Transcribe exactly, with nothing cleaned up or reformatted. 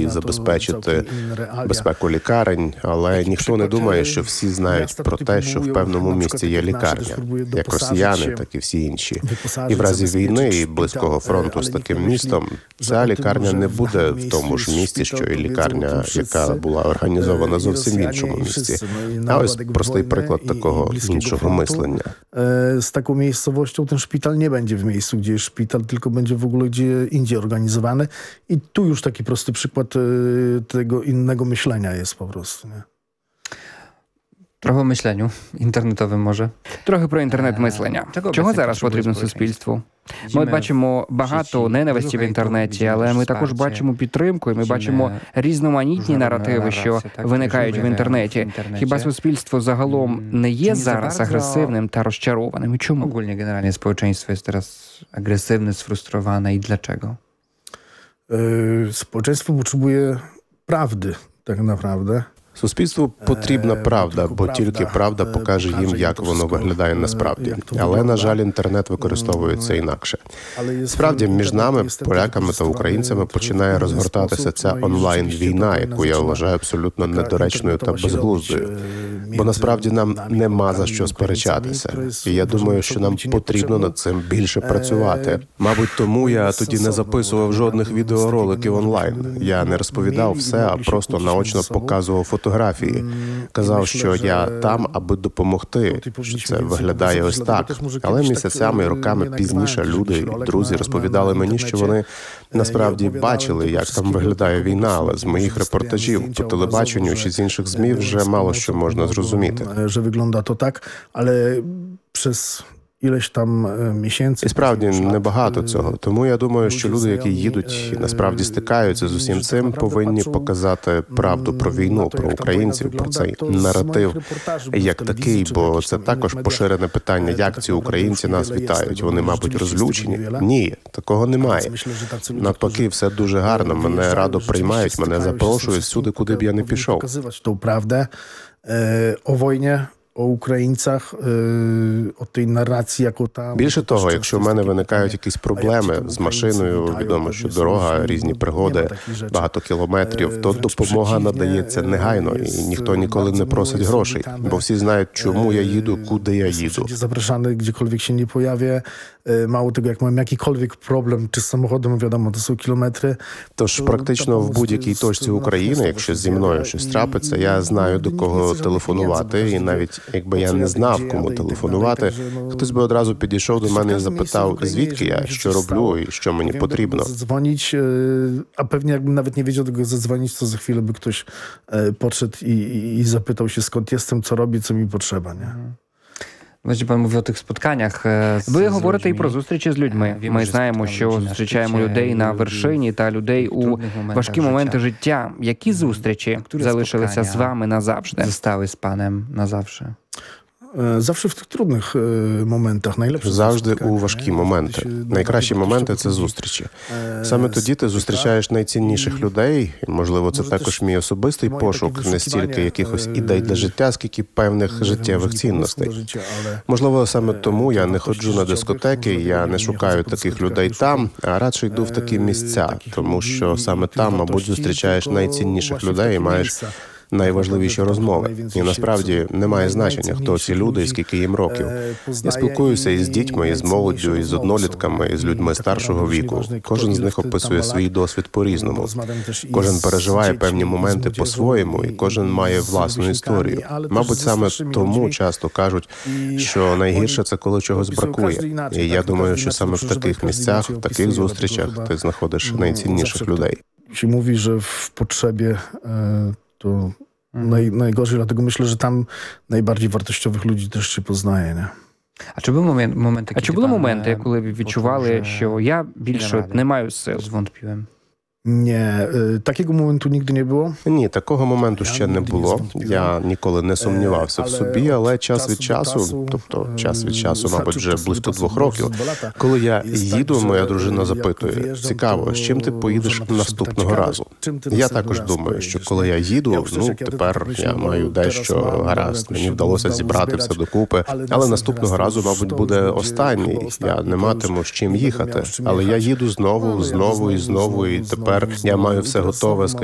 і забезпечити безпеку лікарень, але ніхто не думає, що всі знають про те, що в певному місці є лікарня, як росіяни, так і всі інші. І в разі війни і близького фронту з таким містом, ця лікарня не буде в тому ж місці, що і лікарня, яка була організована зовсім в іншому місці. А ось простий приклад такого іншого мислення. Z taką miejscowością ten szpital nie będzie w miejscu, gdzie jest szpital, tylko będzie w ogóle gdzie indziej organizowany. I tu już taki prosty przykład tego innego myślenia jest po prostu. Nie? Трохи мишленню інтернетовим, може. Трохи про інтернет-мислення. Чого зараз потрібно суспільству? Ми бачимо багато ненависті в інтернеті, але ми також бачимо підтримку, і ми бачимо різноманітні наративи, що виникають в інтернеті. Хіба суспільство загалом не є зараз агресивним та розчарованим? І чому? Ogólnie generalnie społeczeństwo jest teraz agresywne, sfrustrowane i dlaczego? Społeczeństwo potrzebuje prawdy, tak naprawdę. Суспільству потрібна правда, бо тільки правда покаже їм, як воно виглядає насправді. Але, на жаль, інтернет використовується інакше. Справді, між нами, поляками та українцями, починає розгортатися ця онлайн-війна, яку я вважаю абсолютно недоречною та безглуздою. Бо насправді нам нема за що сперечатися. І я думаю, що нам потрібно над цим більше працювати. Мабуть, тому я тоді не записував жодних відеороликів онлайн. Я не розповідав все, а просто наочно показував фотографії. Фотографії. Казав, що я там, аби допомогти, що це виглядає ось так. Але місяцями і роками пізніше люди і друзі розповідали мені, що вони насправді бачили, як там виглядає війна, але з моїх репортажів по телебаченню чи з інших ЗМІ вже мало що можна зрозуміти. Що виглядає то так, але через ілесь там місяців. І справді небагато цього. Тому я думаю, що люди, які їдуть і насправді стикаються з усім цим, повинні показати правду про війну, про українців, про цей наратив як такий, бо це також поширене питання, як ці українці нас вітають. Вони, мабуть, розлючені? Ні, такого немає. Навпаки, все дуже гарно, мене радо приймають, мене запрошують всюди, куди б я не пішов. Ту правду о війні, о українцях, о тій нарації, яку там... Більше того, якщо в мене виникають якісь проблеми з машиною, відомо, що дорога, різні пригоди, багато кілометрів, то допомога надається негайно, і ніхто ніколи не просить грошей, бо всі знають, чому я їду, куди я їду. Запрошений, gdziekolwiek się nie pojawię, mało tego, jak mam jakikolwiek problem, чи з samochodem, wiadomo, to są kilometry. Тож практично в будь-якій точці України, якщо зі мною щось трапиться, я знаю, до кого телефонувати, і навіть якби я не знав, кому телефонувати, хтось би одразу підійшов до мене і запитав, звідки я, що роблю і що мені потрібно. Задзвонить, а pewnie jakbym nawet nie wiedział do kogo zadzwonić, to za chwilę by ktoś podszedł i, i, i zapytał się, skąd jestem, co robię, co mi potrzeba, nie? Właśnie pan mówi o tych spotkaniach z Ви говорите і про зустрічі з людьми. Ми знаємо, що зустрічаємо людей на вершині та людей у важкі моменти життя. Які зустрічі залишилися з вами назавжди? Zostały z panem na zawsze. Завжди в тих трудних моментах. Найлегше завжди у важкі моменти. Найкращі моменти – це зустрічі. Саме тоді ти зустрічаєш найцінніших людей, і, можливо, це також мій особистий пошук, не стільки якихось ідей для життя, скільки певних життєвих цінностей. Можливо, саме тому я не ходжу на дискотеки, я не шукаю таких людей там, а радше йду в такі місця, тому що саме там, мабуть, зустрічаєш найцінніших людей і маєш найважливіші розмови. І насправді немає значення, хто ці люди і скільки їм років. Я спілкуюся із дітьми, із молоддю, із однолітками, із людьми старшого віку. Кожен з них описує свій досвід по-різному. Кожен переживає певні моменти по-своєму, і кожен має власну історію. Мабуть, саме тому часто кажуть, що найгірше – це коли чогось бракує. І я думаю, що саме в таких місцях, в таких зустрічах ти знаходиш найцінніших людей. Się mówi, że w potrzebie to naj, najgorzej, dlatego myślę, że tam najbardziej wartościowych ludzi też się poznaje, nie? А чи були моменти, моменти, А чи були моменти, коли ви відчували, що я більше не маю сил? Звонтпіłem. Nie, takiego momentu nigdy nie było. Ні, такого моменту ще не було. Я ніколи не сумнівався в собі, але час від часу, тобто час від часу, мабуть, вже близько двох років, коли я їду, моя дружина запитує, цікаво, з чим ти поїдеш наступного разу? Я також думаю, що коли я їду, ну, тепер я маю дещо гаразд, мені вдалося зібрати все докупи, але наступного разу, мабуть, буде останній, я не матиму з чим їхати, але я їду знову, знову і знову, і тепер я маю все готове,